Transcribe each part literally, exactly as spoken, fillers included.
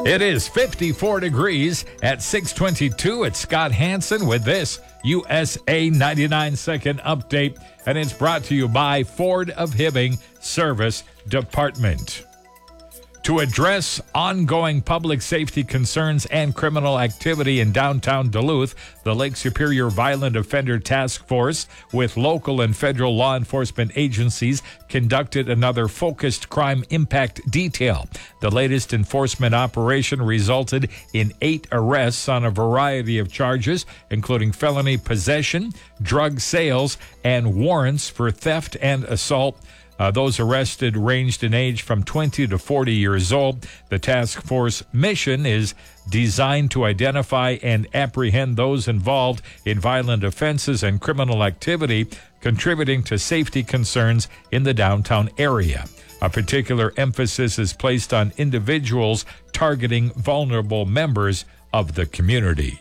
It is fifty-four degrees at six twenty-two. It's Scott Hansen with this U S A ninety-nine second update, and it's brought to you by Ford of Hibbing Service Department. To address ongoing public safety concerns and criminal activity in downtown Duluth, the Lake Superior Violent Offender Task Force, with local and federal law enforcement agencies, conducted another focused crime impact detail. The latest enforcement operation resulted in eight arrests on a variety of charges, including felony possession, drug sales, and warrants for theft and assault. Uh, those arrested ranged in age from twenty to forty years old. The task force mission is designed to identify and apprehend those involved in violent offenses and criminal activity contributing to safety concerns in the downtown area. A particular emphasis is placed on individuals targeting vulnerable members of the community.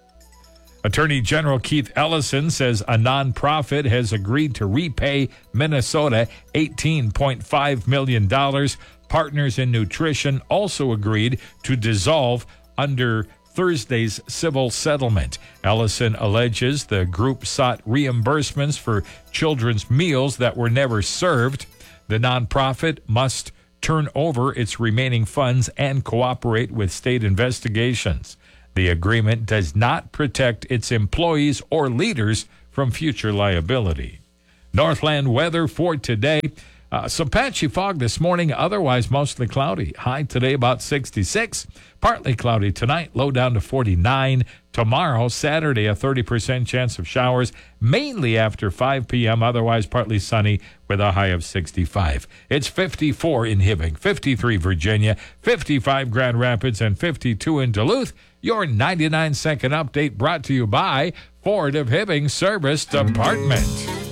Attorney General Keith Ellison says a nonprofit has agreed to repay Minnesota eighteen point five million dollars. Partners in Nutrition also agreed to dissolve under Thursday's civil settlement. Ellison alleges the group sought reimbursements for children's meals that were never served. The nonprofit must turn over its remaining funds and cooperate with state investigations. The agreement does not protect its employees or leaders from future liability. Northland weather for today. Uh, some patchy fog this morning, otherwise mostly cloudy. High today about sixty-six. Partly cloudy tonight, low down to forty-nine. Tomorrow, Saturday, a thirty percent chance of showers, mainly after five p.m., otherwise partly sunny with a high of sixty-five. It's fifty-four in Hibbing, fifty-three Virginia, fifty-five Grand Rapids, and fifty-two in Duluth. Your ninety-nine second update brought to you by Ford of Hibbing Service Department.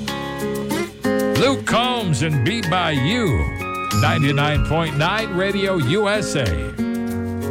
Luke Combs and Be By You, ninety-nine point nine Radio U S A.